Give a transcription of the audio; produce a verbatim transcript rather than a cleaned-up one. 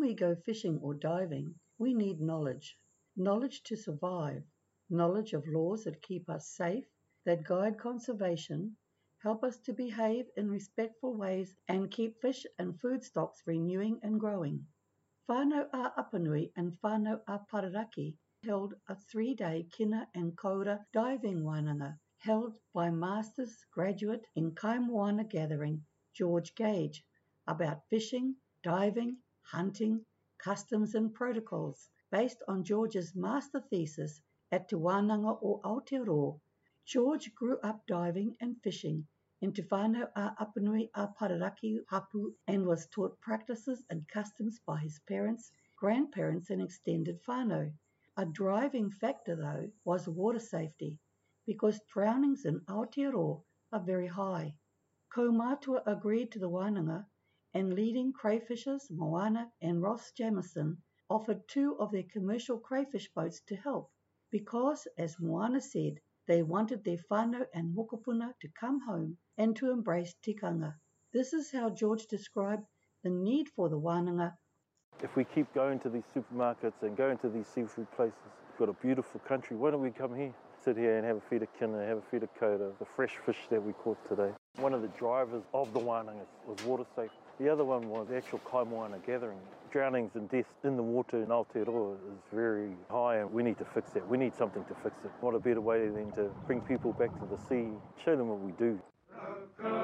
we go fishing or diving, we need knowledge. Knowledge to survive, knowledge of laws that keep us safe, that guide conservation, help us to behave in respectful ways and keep fish and food stocks renewing and growing. Whānau a Apanui and Whānau a Pararaki held a three-day kina and kaura diving wānanga held by Master's Graduate in Kaimoana Gathering, George Gage, about fishing, diving, hunting, customs and protocols, based on George's master thesis at Te Wānanga o Aotearoa. George grew up diving and fishing into Whānau a Apanui a Pararaki hapu and was taught practices and customs by his parents, grandparents and extended whānau. A driving factor, though, was water safety, because drownings in Aotearoa are very high. Kaumatua agreed to the wānanga, and leading crayfishers Moana and Ross Jamieson offered two of their commercial crayfish boats to help, because, as Moana said, they wanted their whānau and mokopuna to come home and to embrace tikanga. This is how George described the need for the wānanga. If we keep going to these supermarkets and going to these seafood places, we've got a beautiful country, why don't we come here? Sit here and have a feed of kina, have a feed of kōra, the fresh fish that we caught today. One of the drivers of the wānanga was water safety. The other one was the actual Kaimoana Gathering. Drownings and deaths in the water in Aotearoa is very high, and we need to fix that. We need something to fix it. What a better way than to bring people back to the sea, show them what we do.